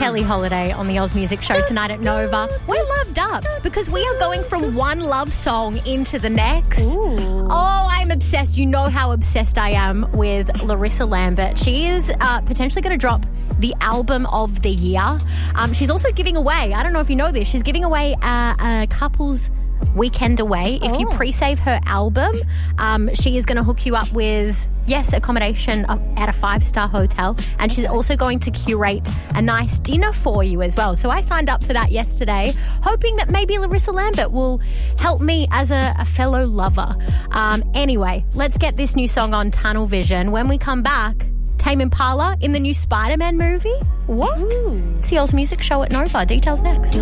Kelly Holiday on the Oz Music Show tonight at Nova. We're loved up because we are going from one love song into the next. Ooh. Oh, I'm obsessed. You know how obsessed I am with Larissa Lambert. She is potentially going to drop the album of the year. She's also giving away, I don't know if you know this, she's giving away a couple's weekend away. If you pre-save her album, she is going to hook you up with, yes, accommodation at a 5-star hotel, and she's also going to curate a nice dinner for you as well. So I signed up for that yesterday, hoping that maybe Larissa Lambert will help me as a fellow lover. Anyway, let's get this new song on, Tunnel Vision. When we come back, Tame Impala in the new Spider-Man movie? What? It's the Oz Music Show at Nova. Details next.